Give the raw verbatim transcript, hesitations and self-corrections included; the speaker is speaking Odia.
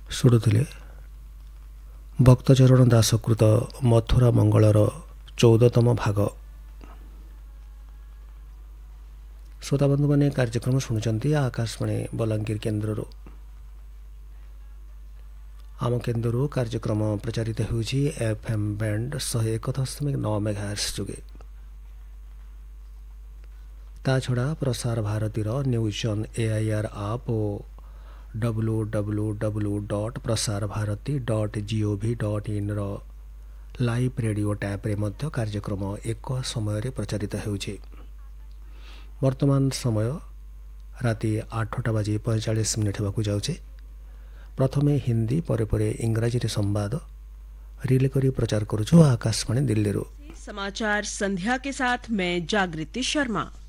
ଶୁଣୁଥିଲେ ଭକ୍ତଚରଣ ଦାସକୃତ ମଥୁରା ମଙ୍ଗଳର ଚଉଦତମ ଭାଗ। ଶ୍ରୋତାବନ୍ଧୁମାନେ କାର୍ଯ୍ୟକ୍ରମ ଶୁଣୁଛନ୍ତି ଆକାଶବାଣୀ ବଲାଙ୍ଗୀର କେନ୍ଦ୍ରରୁ। ଆମ କେନ୍ଦ୍ରରୁ କାର୍ଯ୍ୟକ୍ରମ ପ୍ରଚାରିତ ହେଉଛି ଏଫ୍ ଏମ୍ ବ୍ୟାଣ୍ଡ ଶହେ ଏକ ଦଶମିକ ନଅ ମେଗାହେର୍ଟ୍ଜ ଯୋଗେ। ତା ଛଡ଼ା ପ୍ରସାର ଭାରତୀର news on A I R app O W W W dot Prasar Bharati dot G O V dot ଇନ୍ର live radio ଟ୍ୟାବ୍ରେ ମଧ୍ୟ କାର୍ଯ୍ୟକ୍ରମ ଏକ ସମୟରେ ପ୍ରଚାରିତ ହେଉଛି। ବର୍ତ୍ତମାନ ସମୟ ରାତି ଆଠଟା ବାଜି ପଇଁଚାଳିଶ ମିନିଟ୍ ହେବାକୁ ଯାଉଛି। ପ୍ରଥମେ ହିନ୍ଦୀ ପରେ ପରେ ଇଂରାଜୀରେ ସମ୍ବାଦ ରିଲେ କରି ପ୍ରଚାର କରୁଛୁ ଆକାଶବାଣୀ ଦିଲ୍ଲୀରୁ। समाचार संध्या के साथ मैं जागृति शर्मा।